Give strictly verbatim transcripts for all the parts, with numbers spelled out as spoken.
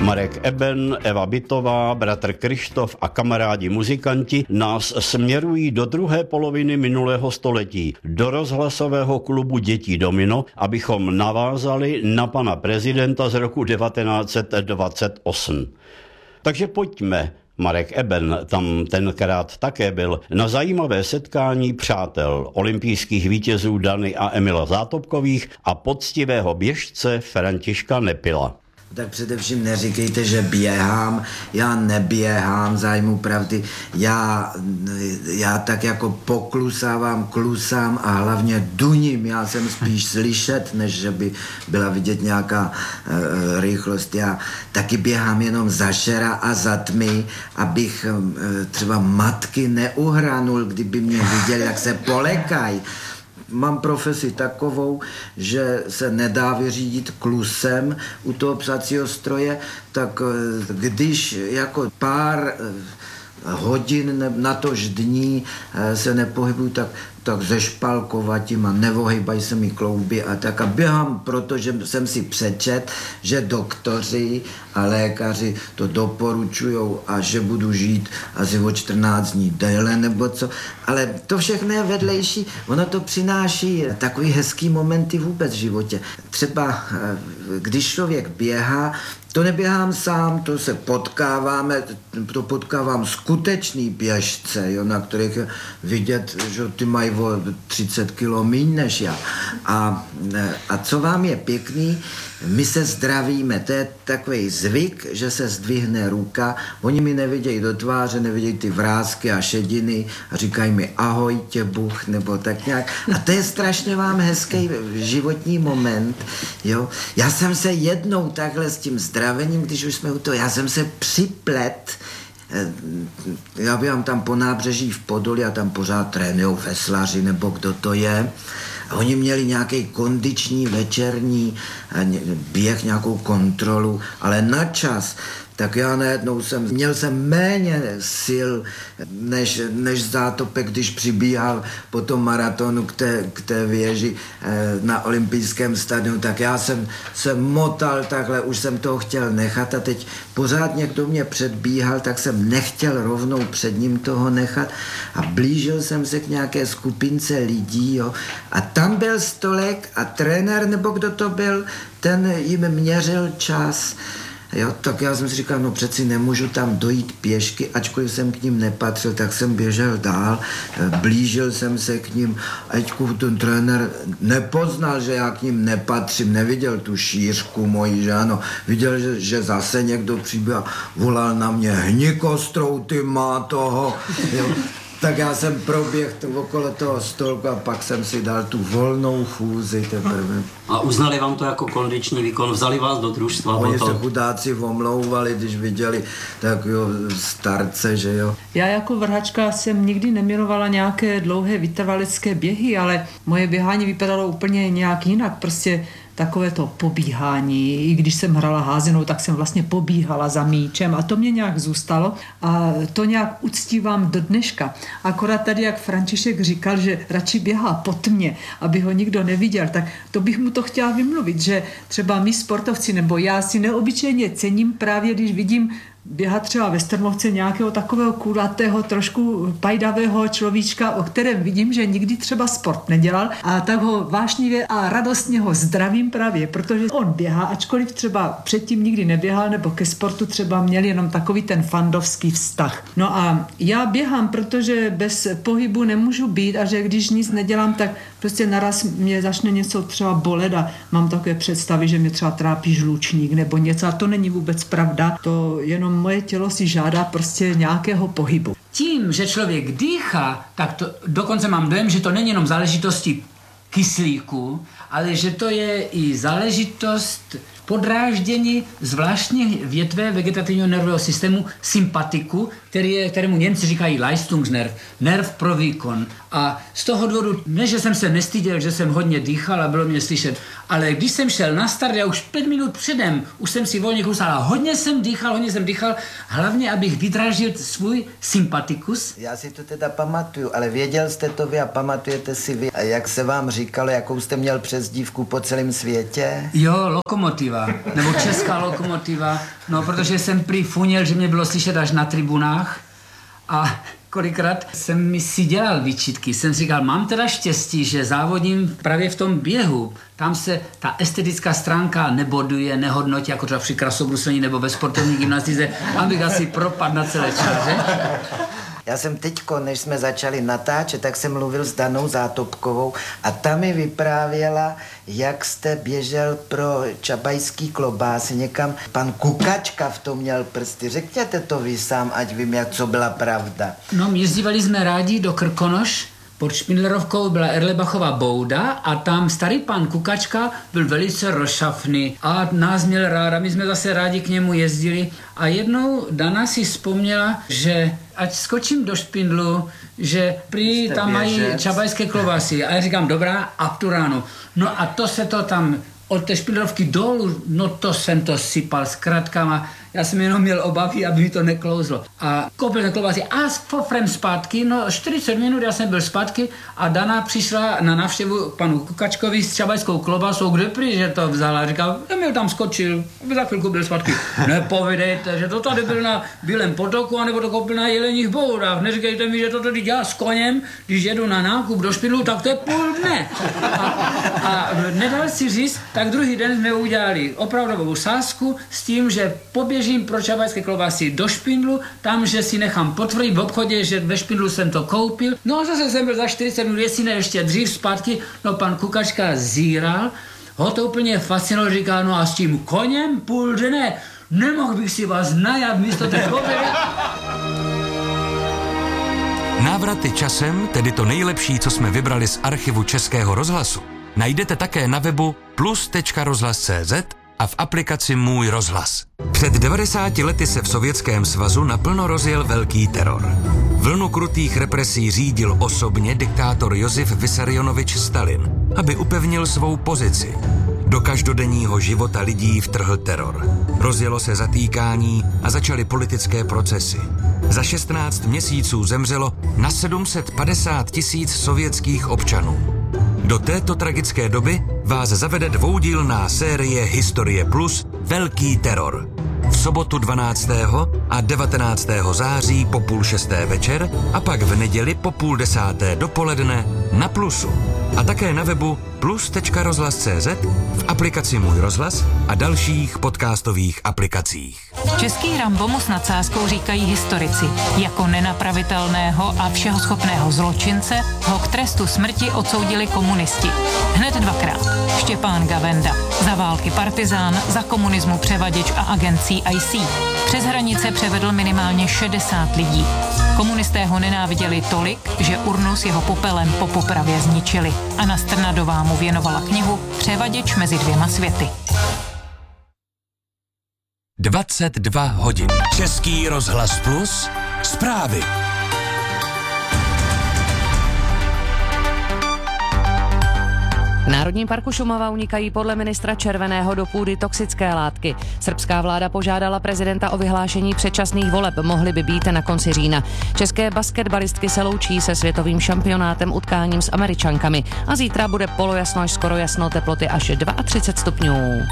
Marek Eben, Eva Bytová, bratr Krištof a kamarádi muzikanti nás směrují do druhé poloviny minulého století, do rozhlasového klubu Dětí Domino, abychom navázali na pana prezidenta z roku devatenáct set dvacet osm. Takže pojďme, Marek Eben tam tenkrát také byl, na zajímavé setkání přátel olympijských vítězů Dany a Emila Zátopkových a poctivého běžce Františka Nepila. Tak především neříkejte, že běhám, já neběhám, zájmu pravdy, já, já tak jako poklusávám, klusám a hlavně duním, já jsem spíš slyšet, než že by byla vidět nějaká e, rychlost. Já taky běhám jenom za šera a za tmy, abych e, třeba matky neuhranul, kdyby mě viděli, jak se polekají. Mám profesi takovou, že se nedá vyřídit klusem u toho psacího stroje, tak když jako pár hodin na tož dní se nepohybuju, tak, tak ze špalkovatím a nevohejbají se mi klouby a tak a běhám, protože jsem si přečet, že doktoři a lékaři to doporučujou a že budu žít asi o čtrnáct dní déle nebo co, ale to všechno je vedlejší, ono to přináší takový hezký momenty vůbec v životě. Třeba když člověk běhá, to neběhám sám, to se potkáváme, to potkávám skutečný běžce, jo, na kterých je vidět, že ty mají o třicet kilo míň než já. A, a co vám je pěkný, my se zdravíme, to je takový zvyk, že se zdvihne ruka, oni mi nevidějí do tváře, nevidějí ty vrásky a šediny a říkají mi ahoj tě Bůh, nebo tak nějak. A to je strašně vám hezký životní moment, jo. Já jsem se jednou takhle s tím zdravením, když už jsme u toho, já jsem se připlet, já běhám tam po nábřeží v Podolí a tam pořád trénujou veslaři, nebo kdo to je. A oni měli nějaký kondiční večerní běh, nějakou kontrolu, ale na čas. Tak já najednou jsem, měl jsem méně sil než, než Zátopek, když přibíhal po tom maratonu k té, k té věži eh, na olympijském stadionu, tak já jsem se motal takhle, už jsem toho chtěl nechat a teď pořád někdo mě předbíhal, tak jsem nechtěl rovnou před ním toho nechat a blížil jsem se k nějaké skupince lidí, jo, a tam byl stolek a trenér, nebo kdo to byl, ten jim měřil čas. Jo, tak já jsem si říkal, no přeci nemůžu tam dojít pěšky, ačkoliv jsem k ním nepatřil, tak jsem běžel dál, blížil jsem se k ním, ačkoliv ten trenér nepoznal, že já k ním nepatřím, neviděl tu šířku moji, že ano, viděl, že, že zase někdo přiběhl, volal na mě, hni kostrou, ty má toho, jo. Tak já jsem proběhl okolo toho stolku a pak jsem si dal tu volnou chůzi teprve. A uznali vám to jako kondiční výkon? Vzali vás do družstva? Oni se chudáci omlouvali, když viděli tak jo, starce, že jo. Já jako vrhačka jsem nikdy nemilovala nějaké dlouhé vytrvalecké běhy, ale moje běhání vypadalo úplně nějak jinak. Prostě takové to pobíhání. I když jsem hrala házenou, tak jsem vlastně pobíhala za míčem a to mě nějak zůstalo a to nějak uctívám do dneška. Akorát tady, jak František říkal, že radši běhá po tmě, aby ho nikdo neviděl, tak to bych mu to chtěla vymluvit, že třeba my sportovci nebo já si neobyčejně cením právě, když vidím běhat třeba ve Strmovce nějakého takového kulatého, trošku pajdavého človíčka, o kterém vidím, že nikdy třeba sport nedělal a tak ho vášnivě a radostně ho zdravím právě, protože on běhá, ačkoliv třeba předtím nikdy neběhal nebo ke sportu třeba měl jenom takový ten fandovský vztah. No a já běhám, protože bez pohybu nemůžu být a že když nic nedělám, tak prostě naraz mě začne něco třeba bolet a mám takové představy, že mě třeba trápí žlučník nebo něco a to není vůbec pravda, to jenom moje tělo si žádá prostě nějakého pohybu. Tím, že člověk dýchá, tak to, dokonce mám dojem, že to není jenom záležitosti kyslíku, ale že to je i záležitost podráždění zvláštní větve vegetativního nervového systému sympatiku, který je, kterému Němci říkají Leistungsnerv, nerv pro výkon. A z toho důvodu, ne, že jsem se nestyděl, že jsem hodně dýchal a bylo mě slyšet, ale když jsem šel na start, já už pět minut předem, už jsem si volně klusal a hodně jsem dýchal, hodně jsem dýchal, hlavně, abych vydražil svůj sympatikus. Já si to teda pamatuju, ale věděl jste to vy a pamatujete si vy, jak se vám říkalo, jakou jste měl přezdívku po celém světě? Jo, lokomotiva, nebo česká lokomotiva, no protože jsem prý funěl, že mě bylo slyšet až na tribunách a kolikrát jsem mi si dělal výčitky, jsem říkal, mám teda štěstí, že závodím právě v tom běhu, tam se ta estetická stránka neboduje, nehodnotí, jako třeba při krasobruslení nebo ve sportovní gymnastice, tam bych asi propadl na celé čáře. Já jsem teďko, než jsme začali natáčet, tak jsem mluvil s Danou Zátopkovou a ta mi vyprávěla, jak jste běžel pro čabajský klobásy někam. Pan Kukačka v tom měl prsty. Řekněte to vy sám, ať vím, jak co byla pravda. No, jezdívali jsme rádi do Krkonoš, pod Špindlerovkou byla Erlebachova bouda a tam starý pan Kukačka byl velice rozšafný a nás měl rád a my jsme zase rádi k němu jezdili a jednou Dana si vzpomněla, že ať skočím do Špindlu, že prý Jste tam mají běžec. čabajské klobásy a já říkám, dobrá, a tu ránu. No a to se to tam od té Špindlerovky dolů, no to jsem to sypal s kratkama. Já jsem jenom měl obavy, aby mi to neklouzlo. A koupil jsem klobásy a s fofrem zpátky, no čtyřicet minut já jsem byl zpátky a Dana přišla na návštěvu k panu Kukačkovi s čabajskou klobásou, kde prý, že to vzala. Říkal, já mi tam skočil, aby za chvilku byl zpátky. Nepovědejte, že to tady byl na Bílém potoku, anebo to koupil na Jeleních boudách. Neříkejte mi, že to tady dělá s koněm, když jedu na nákup do Špindlu, tak to je půl dne. A, a nedal si říct, tak druhý den jsme udělali opravdovou sázku s tím, že poběžím pro čabajské klobásy do Špindlu, tam, že si nechám potvrdit v obchodě, že ve Špindlu jsem to koupil. No a zase jsem byl za čtyřicet minut, jestli ne ještě dřív zpátky, no pan Kukačka zíral, ho to úplně fascinovalo, říká, no a s tím koněm půl dne, nemohl bych si vás najat místo té koupily. Návraty časem, tedy to nejlepší, co jsme vybrali z archivu Českého rozhlasu, najdete také na webu plus tečka rozhlas tečka cé zet a v aplikaci Můj rozhlas. Před devadesáti lety se v Sovětském svazu naplno rozjel velký teror. Vlnu krutých represí řídil osobně diktátor Josif Vysarionovič Stalin, aby upevnil svou pozici. Do každodenního života lidí vtrhl teror. Rozjelo se zatýkání a začaly politické procesy. Za šestnáct měsíců zemřelo na sedm set padesát tisíc sovětských občanů. Do této tragické doby vás zavede dvoudílná série Historie Plus Velký teror. V sobotu dvanáctého a devatenáctého září po půl šesté večer a pak v neděli po půl desáté dopoledne na Plusu. A také na webu plus tečka rozhlas tečka cé zet, v aplikaci Můj rozhlas a dalších podcastových aplikacích. Český Rambo mu s nadsázkou říkají historici. Jako nenapravitelného a všehoschopného zločince ho k trestu smrti odsoudili komunisti. Hned dvakrát. Štěpán Gavenda. Za války partizán, za komunismu převaděč a agent C I C. Přes hranice převedl minimálně šedesát lidí. Komunisté ho nenáviděli tolik, že urnu s jeho popelem po popravě zničili. Anna Strnadová mu věnovala knihu Převaděč mezi dvěma světy. dvacet dva hodin. Český rozhlas Plus. Zprávy. V Národním parku Šumava unikají podle ministra Červeného do půdy toxické látky. Srbská vláda požádala prezidenta o vyhlášení předčasných voleb, mohly by být na konci října. České basketbalistky se loučí se světovým šampionátem utkáním s Američankami a zítra bude polojasno až skoro jasno, teploty až třicet dva stupňů.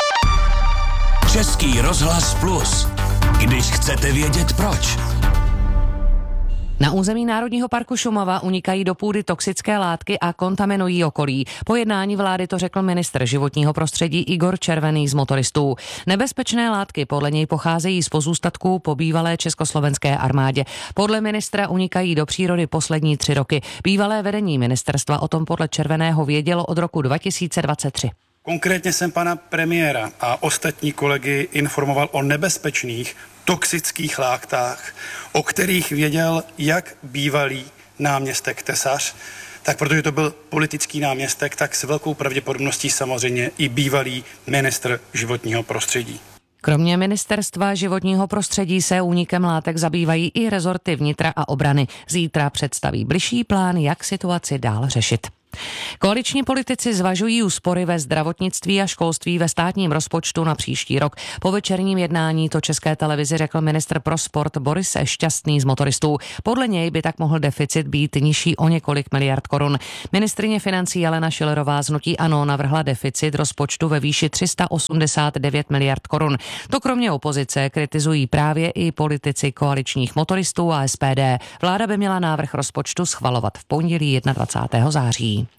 Český rozhlas Plus. Když chcete vědět proč. Na území Národního parku Šumava unikají do půdy toxické látky a kontaminují okolí. Po jednání vlády to řekl ministr životního prostředí Igor Červený z motoristů. Nebezpečné látky podle něj pocházejí z pozůstatků po bývalé československé armádě. Podle ministra unikají do přírody poslední tři roky. Bývalé vedení ministerstva o tom podle Červeného vědělo od roku dva tisíce dvacet tři. Konkrétně jsem pana premiéra a ostatní kolegy informoval o nebezpečných toxických látkách, o kterých věděl jak bývalý náměstek Tesař, tak protože to byl politický náměstek, tak s velkou pravděpodobností samozřejmě i bývalý ministr životního prostředí. Kromě ministerstva životního prostředí se únikem látek zabývají i rezorty vnitra a obrany. Zítra představí bližší plán, jak situaci dál řešit. Koaliční politici zvažují úspory ve zdravotnictví a školství ve státním rozpočtu na příští rok. Po večerním jednání to České televizi řekl ministr pro sport Boris Šťastný z Motoristů. Podle něj by tak mohl deficit být nižší o několik miliard korun. Ministryně financí Alena Schillerová z hnutí ANO navrhla deficit rozpočtu ve výši tři sta osmdesát devět miliard korun. To kromě opozice kritizují právě i politici koaličních motoristů a S P D. Vláda by měla návrh rozpočtu schvalovat v pondělí dvacátého prvního září.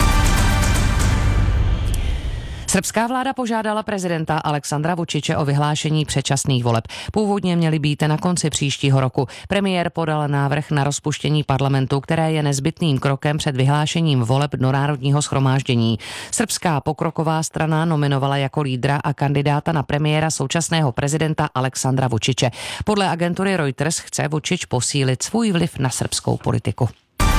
Srbská vláda požádala prezidenta Aleksandra Vučiče o vyhlášení předčasných voleb. Původně měly být na konci příštího roku. Premiér podal návrh na rozpuštění parlamentu, které je nezbytným krokem před vyhlášením voleb do Národního shromáždění. Srbská pokroková strana nominovala jako lídra a kandidáta na premiéra současného prezidenta Aleksandra Vučiče. Podle agentury Reuters chce Vučič posílit svůj vliv na srbskou politiku.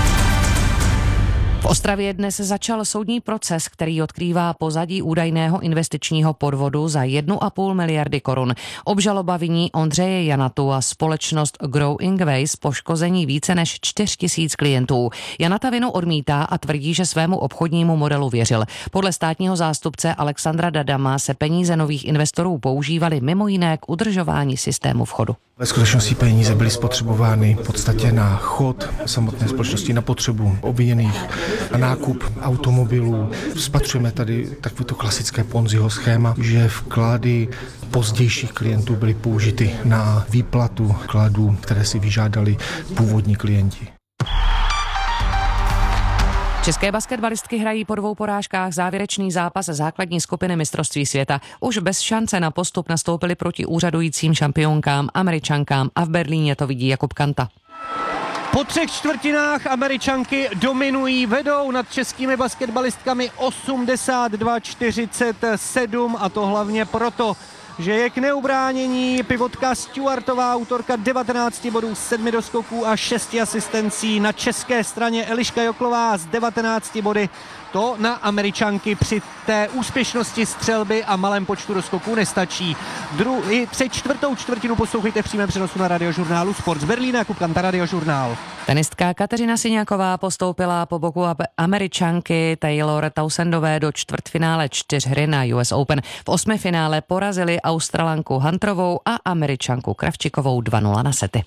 V Ostravě dnes začal soudní proces, který odkrývá pozadí údajného investičního podvodu za jednu a půl miliardy korun. Obžaloba viní Ondřeje Janatu a společnost Growing Ways poškození více než čtyři tisíce klientů. Janata vinu odmítá a tvrdí, že svému obchodnímu modelu věřil. Podle státního zástupce Alexandra Dadama se peníze nových investorů používaly mimo jiné k udržování systému vchodu. Ve skutečnosti peníze byly spotřebovány v podstatě na chod samotné společnosti, na potřebu obviněných, na nákup automobilů. Spatřujeme tady takovéto klasické Ponziho schéma, že vklady pozdějších klientů byly použity na výplatu vkladů, které si vyžádali původní klienti. České basketbalistky hrají po dvou porážkách závěrečný zápas základní skupiny mistrovství světa. Už bez šance na postup nastoupili proti úřadujícím šampionkám Američankám a v Berlíně to vidí Jakub Kanta. Po třech čtvrtinách Američanky dominují, vedou nad českými basketbalistkami osmdesát dva čtyřicet sedm a to hlavně proto, že je k neubránění pivotka Stewartová, autorka devatenácti bodů, sedmi doskoků a šesti asistencí. Na české straně Eliška Joklová s devatenácti body. To na Američanky při té úspěšnosti střelby a malém počtu doskoků nestačí. Dru- i před čtvrtou čtvrtinu poslouchejte v přímém přenosu na radiožurnálu Sport z Berlína, Jakub Kanta, Radiožurnál. Tenistka Kateřina Syňáková postoupila po boku Američanky Taylor Townsendové do čtvrtfinále čtyřhry na U S Open. V osmifinále porazili Australanku Hunterovou a Američanku Kravčikovou dva nula na sety.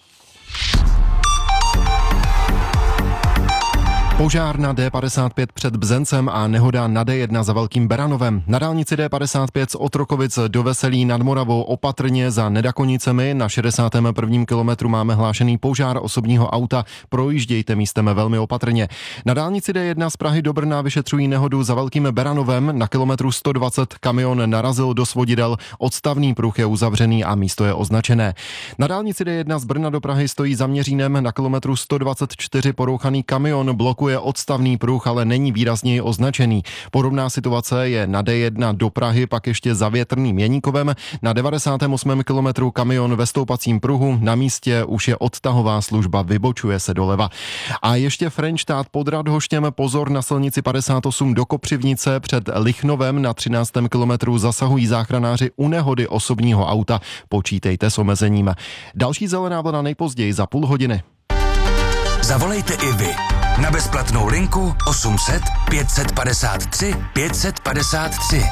Požár na D padesát pět před Bzencem a nehoda na D jedna za Velkým Beranovem. Na dálnici D padesát pět z Otrokovic do Veselí nad Moravou opatrně za Nedakonicemi. Na šedesátém prvním kilometru máme hlášený požár osobního auta. Projíždějte místem velmi opatrně. Na dálnici D jedna z Prahy do Brna vyšetřují nehodu za Velkým Beranovem. Na kilometru sto dvacet kamion narazil do svodidel. Odstavný pruh je uzavřený a místo je označené. Na dálnici D jedna z Brna do Prahy stojí za Měřínem. Na kilometru sto dvacet čtyři porouchaný kamion blokuje odstavný pruh, ale není výrazněji označený. Podobná situace je na D jedna do Prahy, pak ještě za Větrným Jeníkovem. Na devadesátém osmém kilometru kamion ve stoupacím pruhu, na místě už je odtahová služba, vybočuje se doleva. A ještě Frenštát pod Radhoštěm, pozor na silnici padesát osm do Kopřivnice, před Lichnovem na třináctém kilometru zasahují záchranáři u nehody osobního auta. Počítejte s omezením. Další zelená vlna nejpozději za půl hodiny. Zavolejte i vy na bezplatnou linku osm set pět set padesát tři pět set padesát tři.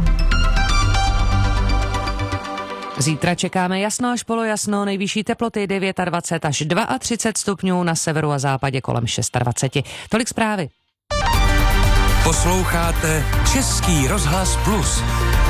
Zítra čekáme jasno až polojasno, nejvyšší teploty dvacet devět až třicet dva stupňů, na severu a západě kolem dvacet šest. Tolik zprávy. Posloucháte Český rozhlas Plus.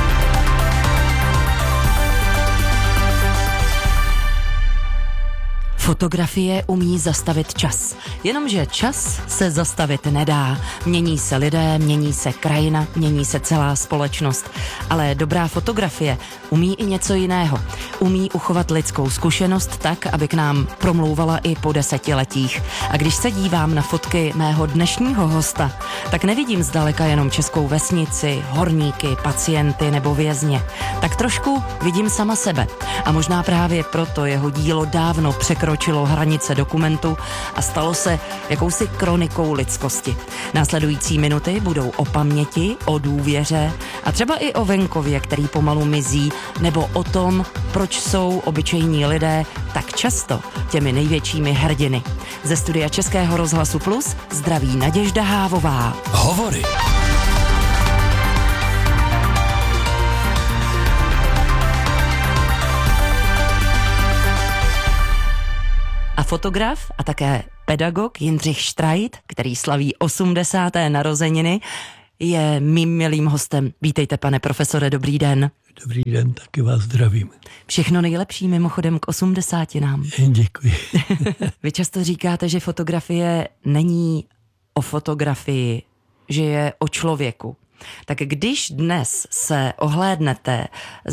Fotografie umí zastavit čas, jenomže čas se zastavit nedá. Mění se lidé, mění se krajina, mění se celá společnost. Ale dobrá fotografie umí i něco jiného. Umí uchovat lidskou zkušenost tak, aby k nám promlouvala i po desetiletích. A když se dívám na fotky mého dnešního hosta, tak nevidím zdaleka jenom českou vesnici, horníky, pacienty nebo vězně. Tak trošku vidím sama sebe. A možná právě proto jeho dílo dávno překročilo hranice dokumentu a stalo se jakousi kronikou lidskosti. Následující minuty budou o paměti, o důvěře a třeba i o venkově, který pomalu mizí, nebo o tom, proč jsou obyčejní lidé tak často těmi největšími hrdiny. Ze studia Českého rozhlasu Plus zdraví Naděžda Hávová. Hovory. A fotograf a také pedagog Jindřich Štrajt, který slaví osmdesáté narozeniny, je mým milým hostem. Vítejte, pane profesore, dobrý den. Dobrý den, taky vás zdravím. Všechno nejlepší mimochodem k osmdesátinám. Děkuji. Vy často říkáte, že fotografie není o fotografii, že je o člověku. Tak když dnes se ohlédnete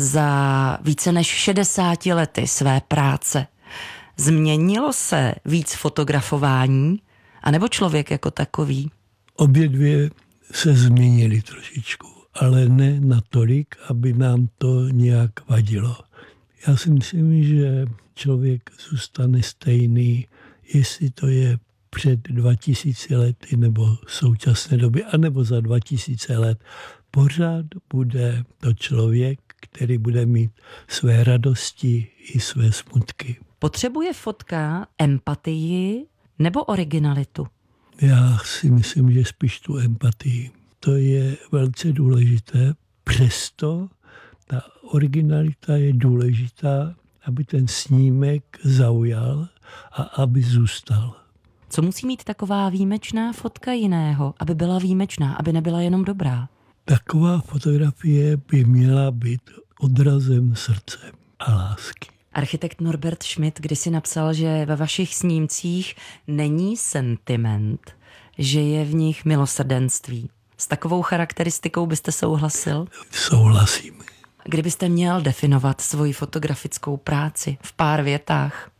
za více než šedesáti lety své práce, změnilo se víc fotografování, anebo člověk jako takový? Obě dvě se změnily trošičku, ale ne natolik, aby nám to nějak vadilo. Já si myslím, že člověk zůstane stejný, jestli to je před dva tisíce lety nebo v současné době, anebo za dva tisíce let. Pořád bude to člověk, který bude mít své radosti i své smutky. Potřebuje fotka empatii nebo originalitu? Já si myslím, že spíš tu empatii. To je velice důležité. Přesto ta originalita je důležitá, aby ten snímek zaujal a aby zůstal. Co musí mít taková výjimečná fotka jiného, aby byla výjimečná, aby nebyla jenom dobrá? Taková fotografie by měla být odrazem srdce a lásky. Architekt Norbert Schmidt kdysi napsal, že ve vašich snímcích není sentiment, že je v nich milosrdenství. S takovou charakteristikou byste souhlasil? Souhlasím. Kdybyste měl definovat svoji fotografickou práci v pár větách?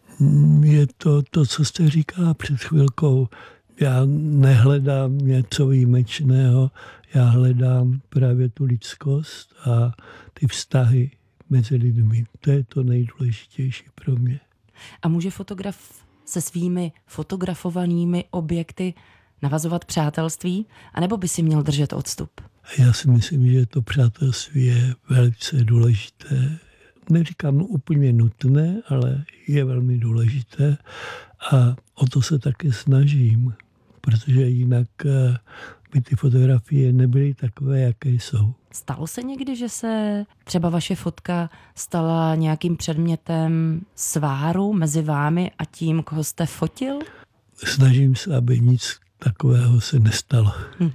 Je to to, co jste říkala před chvilkou. Já nehledám něco výjimečného, já hledám právě tu lidskost a ty vztahy mezi lidmi. To je to nejdůležitější pro mě. A může fotograf se svými fotografovanými objekty navazovat přátelství, anebo by si měl držet odstup? Já si myslím, že to přátelství je velice důležité. Neříkám úplně nutné, ale je velmi důležité a o to se také snažím, protože jinak by ty fotografie nebyly takové, jaké jsou. Stalo se někdy, že se třeba vaše fotka stala nějakým předmětem sváru mezi vámi a tím, koho jste fotil? Snažím se, aby nic takového se nestalo.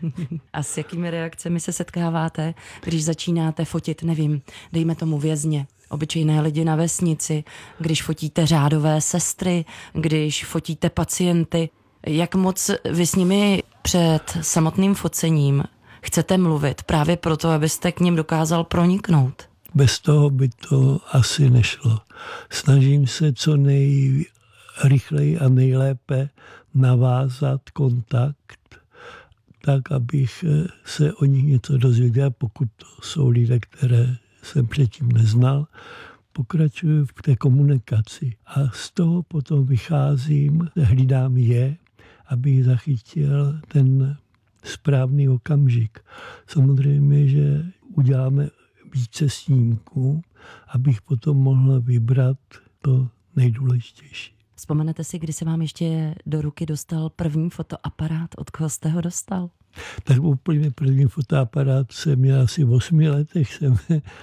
A s jakými reakcemi se setkáváte, když začínáte fotit, nevím, dejme tomu vězně, obyčejné lidi na vesnici, když fotíte řádové sestry, když fotíte pacienty? Jak moc vy s nimi před samotným focením chcete mluvit právě proto, abyste k nim dokázal proniknout? Bez toho by to asi nešlo. Snažím se co nejrychleji a nejlépe navázat kontakt, tak, abych se o nich něco dozvěděl, pokud to jsou lidé, které jsem předtím neznal. Pokračuji v té komunikaci a z toho potom vycházím, hlídám je, abych zachytil ten správný okamžik. Samozřejmě, že uděláme více snímků, abych potom mohl vybrat to nejdůležitější. Vzpomenete si, kdy se vám ještě do ruky dostal první fotoaparát, od koho jste ho dostal? Tak úplně první fotoaparát jsem měl asi v osmi letech, jsem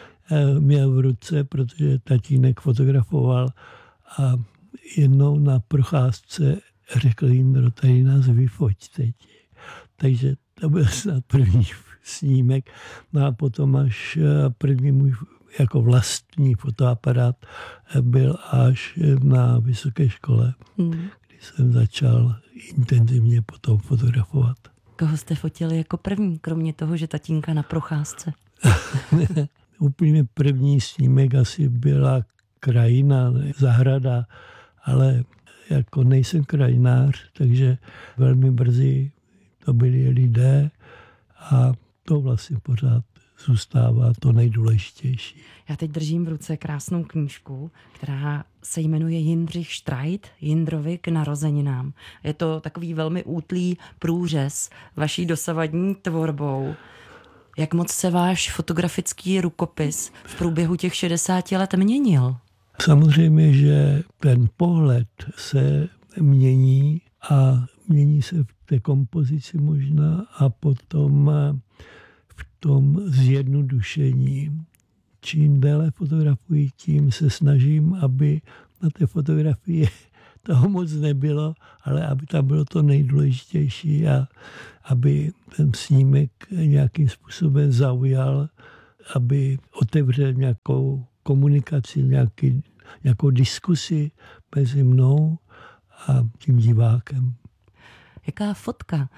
měl v ruce, protože tatínek fotografoval a jednou na procházce řekl Jindro, tady nás vyfoť teď. Takže to byl snad první snímek. No a potom až první můj jako vlastní fotoaparát byl až na vysoké škole, hmm. kdy jsem začal intenzivně potom fotografovat. Koho jste fotili jako první, kromě toho, že tatínka na procházce? Úplně první snímek asi byla krajina, zahrada, ale jako nejsem krajinář, takže velmi brzy to byli lidé a to vlastně pořád zůstává to nejdůležitější. Já teď držím v ruce krásnou knížku, která se jmenuje Jindřich Štrajt, Jindrovi k narozeninám. Je to takový velmi útlý průřez vaší dosavadní tvorbou. Jak moc se váš fotografický rukopis v průběhu těch šedesáti let měnil? Samozřejmě, že ten pohled se mění a mění se v té kompozici možná a potom v tom zjednodušení. Čím déle fotografuji, tím se snažím, aby na té fotografii toho moc nebylo, ale aby tam bylo to nejdůležitější a aby ten snímek nějakým způsobem zaujal, aby otevřel nějakou komunikaci, nějaký, nějakou diskusi mezi mnou a tím divákem. Jaká fotka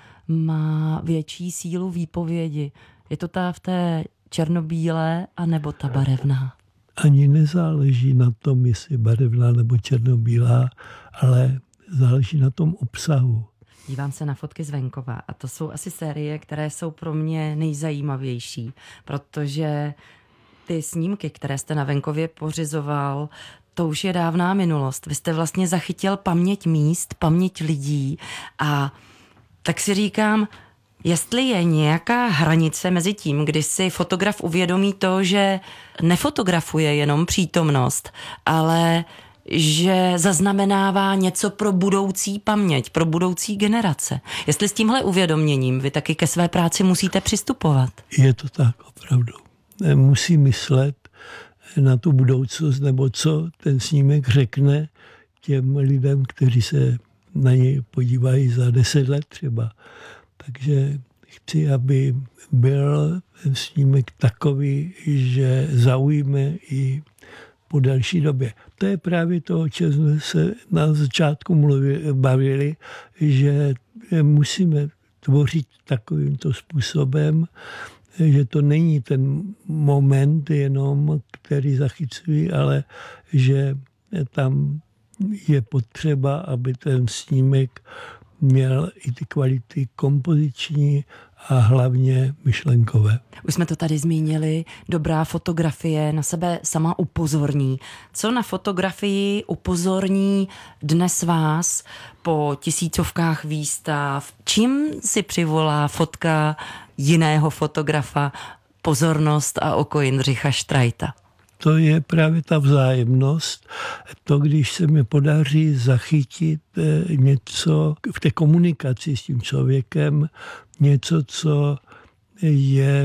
má větší sílu výpovědi? Je to ta v té černobílé anebo ta barevná? Ani nezáleží na tom, jestli barevná nebo černobílá, ale záleží na tom obsahu. Dívám se na fotky z venkova a to jsou asi série, které jsou pro mě nejzajímavější, protože ty snímky, které jste na venkově pořizoval, to už je dávná minulost. Vy jste vlastně zachytil paměť míst, paměť lidí a tak si říkám, jestli je nějaká hranice mezi tím, kdy si fotograf uvědomí to, že nefotografuje jenom přítomnost, ale že zaznamenává něco pro budoucí paměť, pro budoucí generace. Jestli s tímhle uvědoměním vy taky ke své práci musíte přistupovat. Je to tak, opravdu. Musí myslet na tu budoucnost, nebo co ten snímek řekne těm lidem, kteří se na něj podívají za deset let třeba. Takže chci, aby byl ten snímek takový, že zaujme i po další době. To je právě to, o čem jsme se na začátku mluvili, bavili, že musíme tvořit takovýmto způsobem, že to není ten moment jenom, který zachycují, ale že tam je potřeba, aby ten snímek měl i ty kvality kompoziční a hlavně myšlenkové. Už jsme to tady zmínili, dobrá fotografie na sebe sama upozorní. Co na fotografii upozorní dnes vás po tisícovkách výstav? Čím si přivolá fotka jiného fotografa pozornost a oko Jindřicha Štrajta? To je právě ta vzájemnost. To, když se mi podaří zachytit něco v té komunikaci s tím člověkem, něco, co je,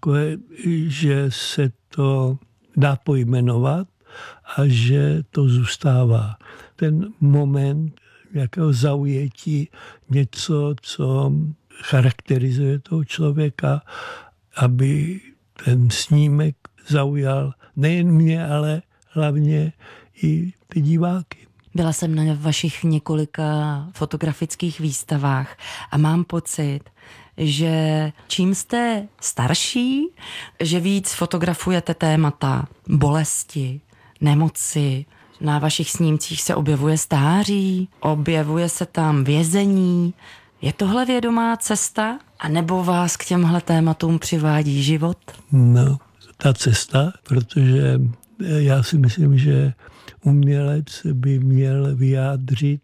že se to dá pojmenovat a že to zůstává. Ten moment jakého zaujetí, něco, co charakterizuje toho člověka, aby ten snímek zaujal nejen mě, ale hlavně i ty diváky. Byla jsem na vašich několika fotografických výstavách a mám pocit, že čím jste starší, že víc fotografujete témata bolesti, nemoci. Na vašich snímcích se objevuje stáří, objevuje se tam vězení. Je tohle vědomá cesta, anebo vás k těmhle tématům přivádí život? No, ta cesta, protože já si myslím, že umělec by měl vyjádřit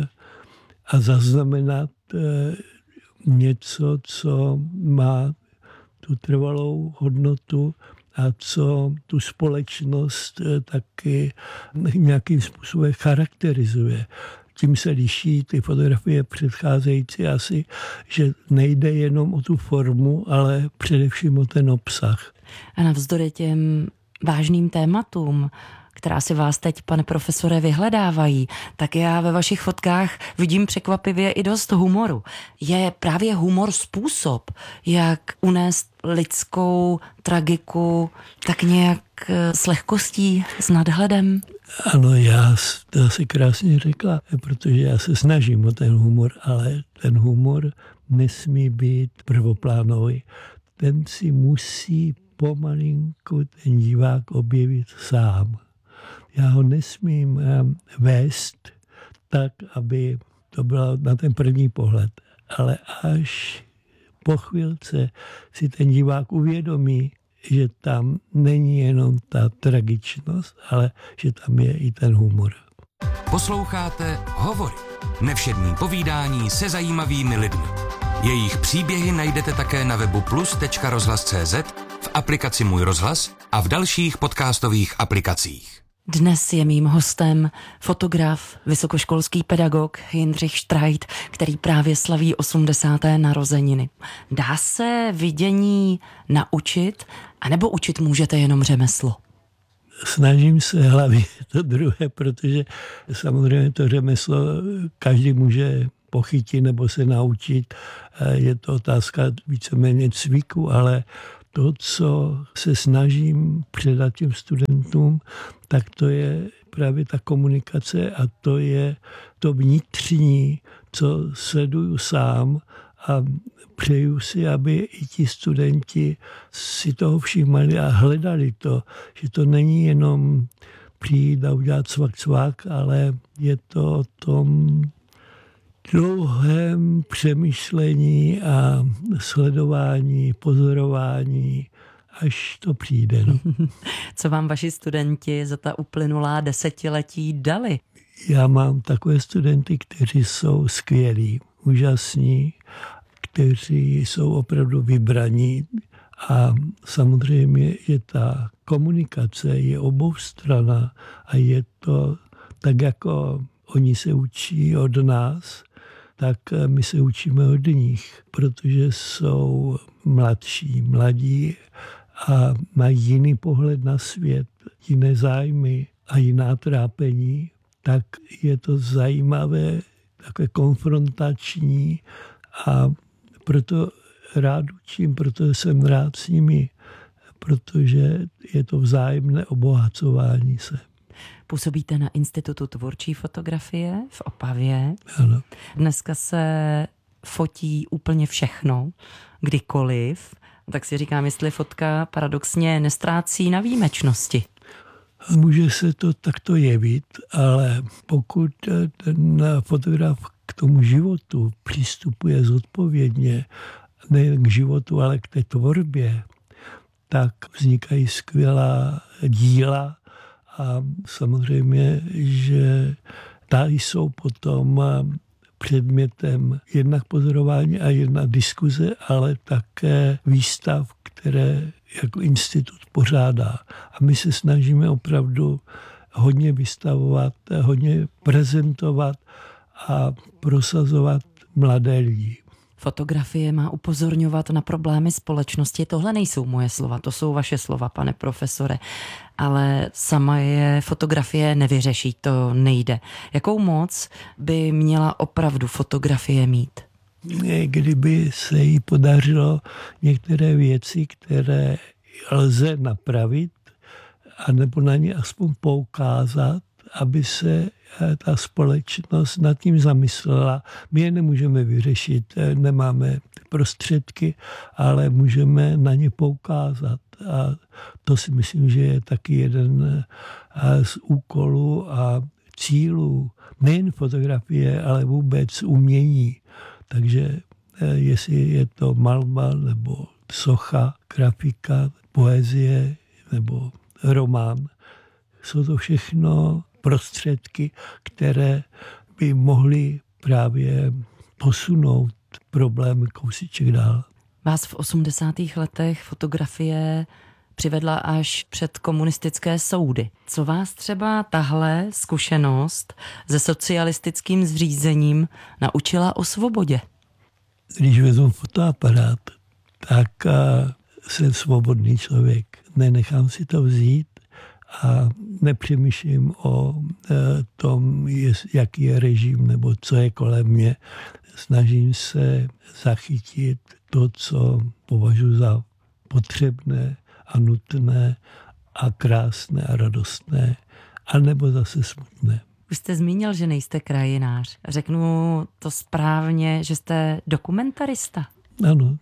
a zaznamenat něco, co má tu trvalou hodnotu a co tu společnost taky nějakým způsobem charakterizuje. Tím se liší ty fotografie předcházející asi, že nejde jenom o tu formu, ale především o ten obsah. A navzdory těm vážným tématům, která si vás teď, pane profesore, vyhledávají, tak já ve vašich fotkách vidím překvapivě i dost humoru. Je právě humor způsob, jak unést lidskou tragiku tak nějak s lehkostí, s nadhledem? Ano, já to asi krásně řekla, protože já se snažím o ten humor, ale ten humor nesmí být prvoplánový. Ten si musí pomalinku ten divák objevit sám. Já ho nesmím vést tak, aby to bylo na ten první pohled, ale až po chvilce si ten divák uvědomí, že tam není jenom ta tragičnost, ale že tam je i ten humor. Posloucháte Hovory. Nevšední povídání se zajímavými lidmi. Jejich příběhy najdete také na webu plus tečka rozhlas tečka cé zet, v aplikaci Můj rozhlas a v dalších podcastových aplikacích. Dnes je mým hostem fotograf, vysokoškolský pedagog Jindřich Štrajt, který právě slaví osmdesáté narozeniny. Dá se vidění naučit, anebo učit můžete jenom řemeslo? Snažím se hlavně to druhé, protože samozřejmě to řemeslo každý může pochytit nebo se naučit. Je to otázka víceméně cviku, ale to, co se snažím předat těm studentům, tak to je právě ta komunikace a to je to vnitřní, co sleduju sám a přeju si, aby i ti studenti si toho všímali a hledali to, že to není jenom přijít a udělat cvak cvak, ale je to o tom dlouhém přemýšlení a sledování, pozorování, až to přijde. No. Co vám vaši studenti za ta uplynulá desetiletí dali? Já mám takové studenty, kteří jsou skvělí, úžasní, kteří jsou opravdu vybraní a samozřejmě, že ta komunikace je oboustranná a je to tak, jako oni se učí od nás, tak my se učíme od nich, protože jsou mladší, mladí a mají jiný pohled na svět, jiné zájmy a jiná trápení, tak je to zajímavé, takové konfrontační a proto rád učím, proto jsem rád s nimi, protože je to vzájemné obohacování se. Působíte na Institutu tvůrčí fotografie v Opavě. Ano. Dneska se fotí úplně všechno, kdykoliv. Tak si říkám, jestli fotka paradoxně nestrácí na výjimečnosti. Může se to takto jevit, ale pokud ten fotograf k tomu životu přistupuje zodpovědně, nejen k životu, ale k té tvorbě, tak vznikají skvělá díla a samozřejmě, že ta jsou potom předmětem jednak pozorování a jedna diskuze, ale také výstav, které jako institut pořádá. A my se snažíme opravdu hodně vystavovat, hodně prezentovat a prosazovat mladé lidi. Fotografie má upozorňovat na problémy společnosti. Tohle nejsou moje slova, to jsou vaše slova, pane profesore. Ale sama je fotografie nevyřeší, to nejde. Jakou moc by měla opravdu fotografie mít? Kdyby se jí podařilo některé věci, které lze napravit, anebo na ně aspoň poukázat, aby se ta společnost nad tím zamyslela. My je nemůžeme vyřešit, nemáme prostředky, ale můžeme na ně poukázat. A to si myslím, že je taky jeden z úkolů a cílů nejen fotografie, ale vůbec umění. Takže jestli je to malba nebo socha, grafika, poezie nebo román, jsou to všechno prostředky, které by mohly právě posunout problém kousíček dál. Vás v osmdesátých letech fotografie přivedla až před komunistické soudy. Co vás třeba tahle zkušenost se socialistickým zřízením naučila o svobodě? Když vezmu fotoaparát, tak jsem svobodný člověk. Nenechám si to vzít a nepřemýšlím o tom, jaký je režim nebo co je kolem mě. Snažím se zachytit to, co považuji za potřebné a nutné a krásné a radostné, anebo zase smutné. Už jste zmínil, že nejste krajinář. Řeknu to správně, že jste dokumentarista. Ano,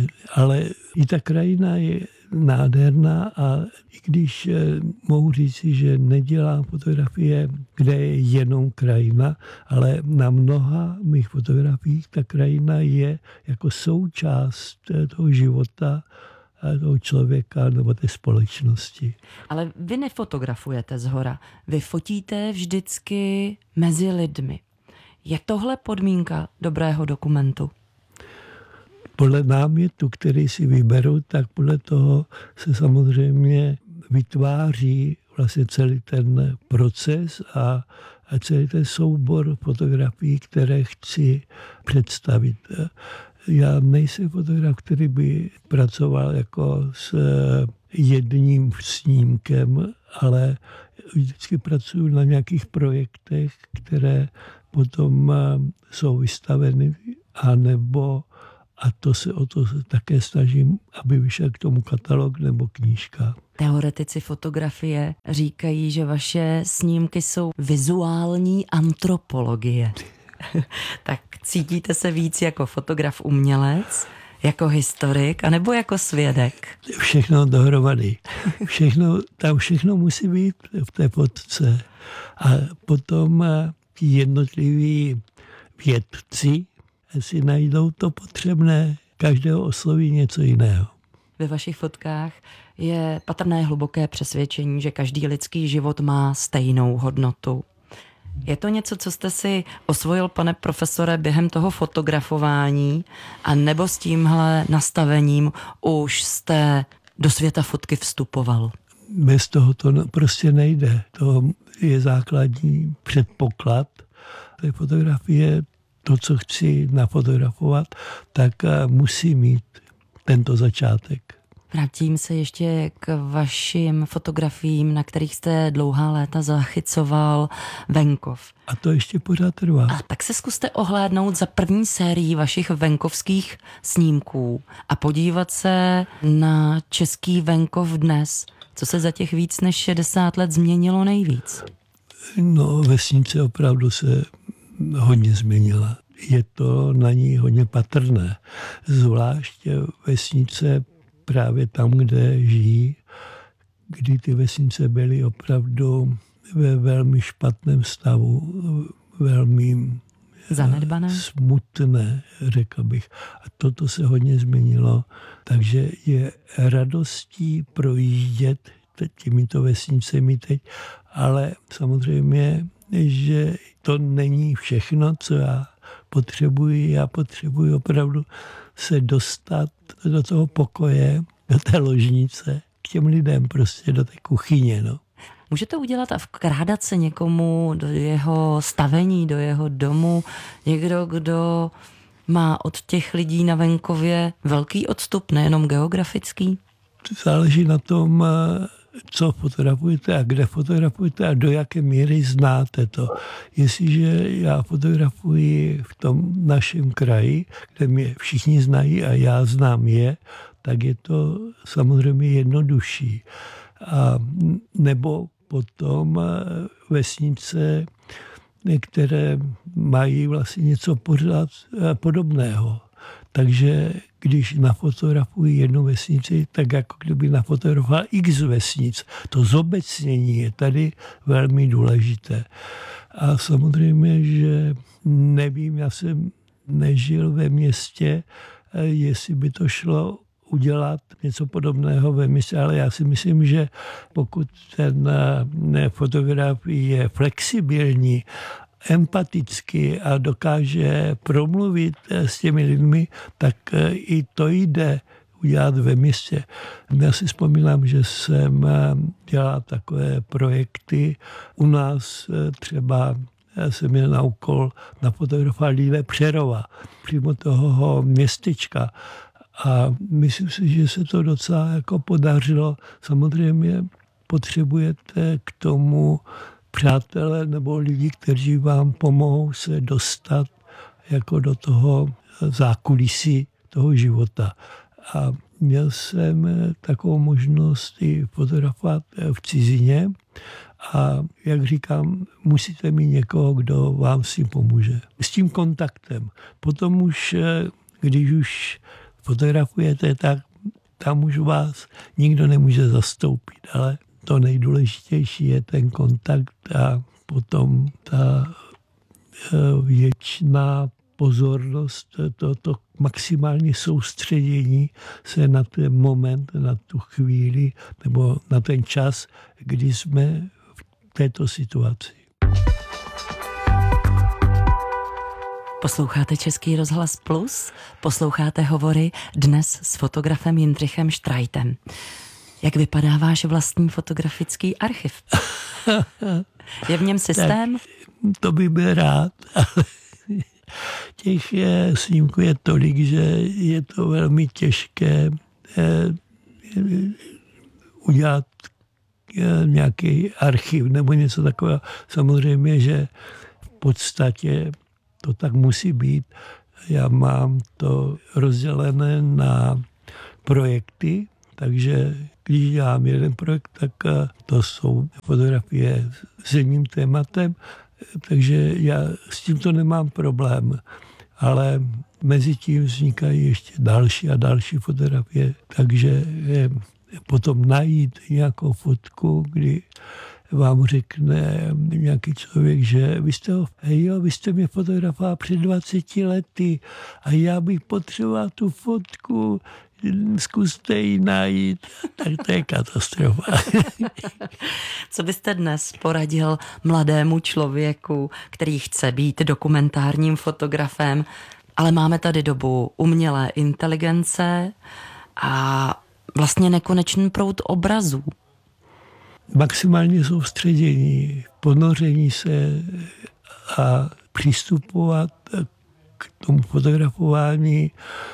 ale i ta krajina je nádherná a i když mohu říci, že nedělám fotografie, kde je jenom krajina, ale na mnoha mých fotografiích ta krajina je jako součást toho života toho člověka nebo té společnosti. Ale vy nefotografujete zhora, vy fotíte vždycky mezi lidmi. Je tohle podmínka dobrého dokumentu? podle námětu, který si vyberu, tak podle toho se samozřejmě vytváří vlastně celý ten proces a, a celý ten soubor fotografií, které chci představit. Já nejsem fotograf, který by pracoval jako s jedním snímkem, ale vždycky pracuji na nějakých projektech, které potom jsou vystaveny, anebo, a to se o to také snažím, aby vyšel k tomu katalog nebo knížka. Teoretici fotografie říkají, že vaše snímky jsou vizuální antropologie. Tak cítíte se víc jako fotograf umělec, jako historik, anebo jako svědek? Všechno dohromady. Všechno, tam všechno musí být v té fotce. A potom ti jednotliví vědci si najdou to potřebné. Každého osloví něco jiného. Ve vašich fotkách je patrné hluboké přesvědčení, že každý lidský život má stejnou hodnotu. Je to něco, co jste si osvojil, pane profesore, během toho fotografování, a nebo s tímhle nastavením už jste do světa fotky vstupoval? Bez toho to prostě nejde. To je základní předpoklad té fotografie. To, co chci nafotografovat, tak musí mít tento začátek. Vrátím se ještě k vašim fotografiím, na kterých jste dlouhá léta zachycoval venkov. A to ještě pořád trvá. A tak se zkuste ohlédnout za první sérií vašich venkovských snímků a podívat se na český venkov dnes. Co se za těch víc než šedesát let změnilo nejvíc? No, vesnice opravdu se hodně změnila. Je to na ní hodně patrné. Zvláště vesnice právě tam, kde žijí, kdy ty vesnice byly opravdu ve velmi špatném stavu, velmi zanedbané, smutné, řekl bych. A toto se hodně změnilo, takže je radostí projíždět těmito vesnicemi teď, ale samozřejmě, že to není všechno, co já potřebuji. Já potřebuji opravdu se dostat do toho pokoje, do té ložnice, k těm lidem, prostě do té kuchyně. No. Můžete udělat a vkrádat se někomu do jeho stavení, do jeho domu, někdo, kdo má od těch lidí na venkově velký odstup, nejenom geografický? Záleží na tom, co fotografujete a kde fotografujete a do jaké míry znáte to. Jestliže já fotografuji v tom našem kraji, kde mě všichni znají a já znám je, tak je to samozřejmě jednodušší. A nebo potom vesnice, které mají vlastně něco pořád podobného. Takže když nafotografuji jednu vesnici, tak jako kdyby nafotografoval x vesnic. To zobecnění je tady velmi důležité. A samozřejmě, že nevím, já jsem nežil ve městě, jestli by to šlo udělat něco podobného ve městě, ale já si myslím, že pokud ten fotograf je flexibilní, empaticky a dokáže promluvit s těmi lidmi, tak i to jde udělat ve městě. Já si vzpomínám, že jsem dělal takové projekty. U nás třeba jsem měl na úkol nafotografovat Líle Přerova, přímo toho městečka. A myslím si, že se to docela jako podařilo. Samozřejmě potřebujete k tomu přátelé nebo lidi, kteří vám pomohou se dostat jako do toho zákulisí toho života. A měl jsem takovou možnost i fotografovat v cizině a jak říkám, musíte mít někoho, kdo vám s tím pomůže. S tím kontaktem. Potom už, když už fotografujete, tak tam už vás nikdo nemůže zastoupit, ale to nejdůležitější je ten kontakt a potom ta věčná pozornost, to, to maximální soustředění se na ten moment, na tu chvíli nebo na ten čas, kdy jsme v této situaci. Posloucháte Český rozhlas Plus, posloucháte hovory dnes s fotografem Jindřichem Štrajtem. Jak vypadá váš vlastní fotografický archiv? Je v něm systém? Tak, to bych byl rád, ale těch je, snímků je tolik, že je to velmi těžké eh, udělat eh, nějaký archiv nebo něco takového. Samozřejmě, že v podstatě to tak musí být. Já mám to rozdělené na projekty, takže když dělám jeden projekt, tak to jsou fotografie s jedním tématem, takže já s tímto nemám problém. Ale mezi tím vznikají ještě další a další fotografie, takže je potom najít nějakou fotku, kdy vám řekne nějaký člověk, že vy jste, hej jo, vy jste mě fotografoval před dvaceti lety a já bych potřeboval tu fotku, zkuste ji najít, tak to je katastrofa. Co byste dnes poradil mladému člověku, který chce být dokumentárním fotografem, ale máme tady dobu umělé inteligence a vlastně nekonečný proud obrazů? Maximálně soustředění, ponoření se a přistupovat k tomu fotografování.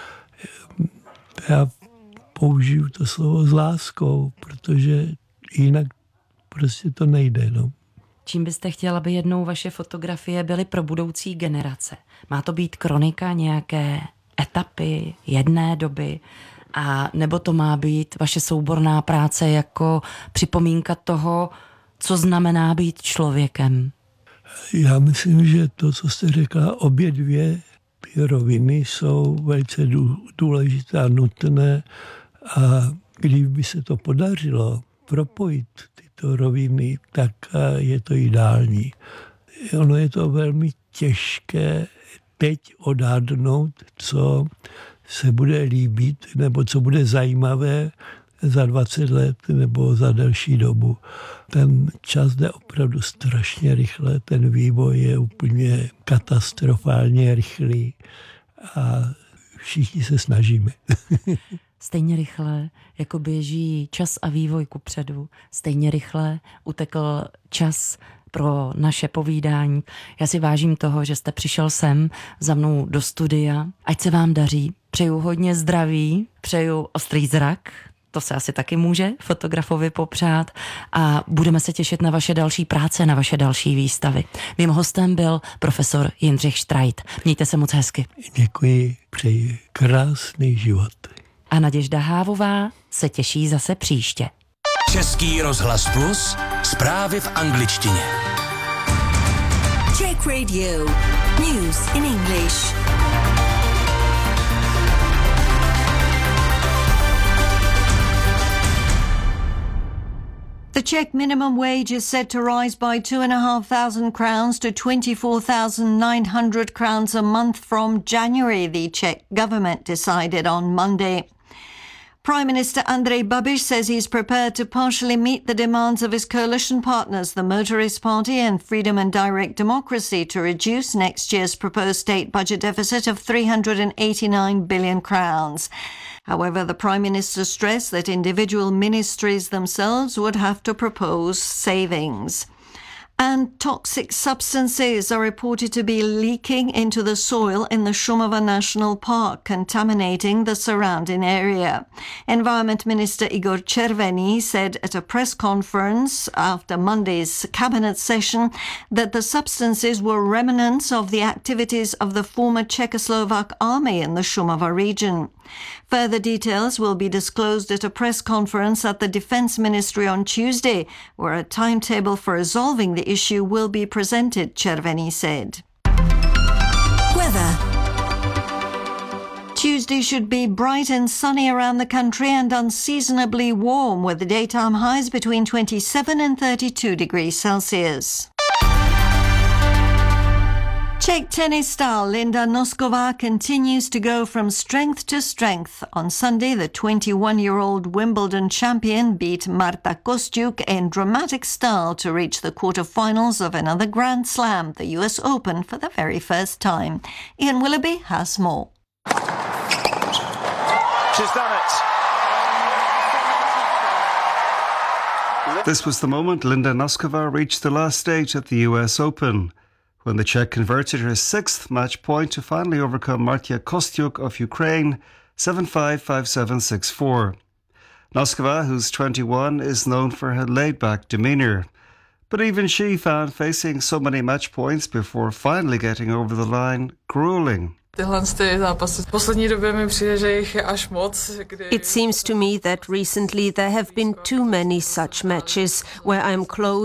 Já použiju to slovo s láskou, protože jinak prostě to nejde. No. Čím byste chtěla, aby jednou vaše fotografie byly pro budoucí generace? Má to být kronika nějaké etapy, jedné doby? A nebo to má být vaše souborná práce jako připomínka toho, co znamená být člověkem? Já myslím, že to, co jste řekla, obě dvě ty roviny jsou velice důležité a nutné a kdyby se to podařilo propojit tyto roviny, tak je to ideální. Ono je to velmi těžké teď odhadnout, co se bude líbit, nebo co bude zajímavé za dvacet let nebo za delší dobu. Ten čas jde opravdu strašně rychle, ten vývoj je úplně katastrofálně rychlý a všichni se snažíme. Stejně rychle, jako běží čas a vývoj kupředu, stejně rychle utekl čas pro naše povídání. Já si vážím toho, že jste přišel sem za mnou do studia. Ať se vám daří. Přeju hodně zdraví, přeju ostrý zrak, to se asi taky může fotografovi popřát a budeme se těšit na vaše další práce, na vaše další výstavy. Mým hostem byl profesor Jindřich Štrajt. Mějte se moc hezky. Děkuji, přeji krásný život. A Naděžda Hávová se těší zase příště. Český rozhlas Plus, zprávy v angličtině. Czech Radio, news in English. The Czech minimum wage is set to rise by two and a half thousand crowns to twenty-four thousand nine hundred crowns a month from January, the Czech government decided on Monday. Prime Minister Andrej Babiš says he's prepared to partially meet the demands of his coalition partners, the Motorist Party and Freedom and Direct Democracy, to reduce next year's proposed state budget deficit of three hundred eighty-nine billion crowns. However, the Prime Minister stressed that individual ministries themselves would have to propose savings. And toxic substances are reported to be leaking into the soil in the Šumava National Park, contaminating the surrounding area. Environment Minister Igor Červený said at a press conference after Monday's cabinet session that the substances were remnants of the activities of the former Czechoslovak army in the Šumava region. Further details will be disclosed at a press conference at the Defence Ministry on Tuesday, where a timetable for resolving the issue will be presented, Červený said. Weather. Tuesday should be bright and sunny around the country and unseasonably warm, with the daytime highs between twenty-seven and thirty-two degrees Celsius. Czech tennis star Linda Noskova continues to go from strength to strength. On Sunday, the twenty-one-year-old Wimbledon champion beat Marta Kostyuk in dramatic style to reach the quarter-finals of another Grand Slam, the U S Open, for the very first time. Ian Willoughby has more. She's done it. This was the moment Linda Noskova reached the last stage at the U S Open, when the Czech converted her sixth match point to finally overcome Marta Kostyuk of Ukraine seven five, five seven, six four. Noskova, who's twenty-one, is known for her laid-back demeanour, but even she found facing so many match points before finally getting over the line grueling. It seems to me that recently there have been too many such matches where I'm close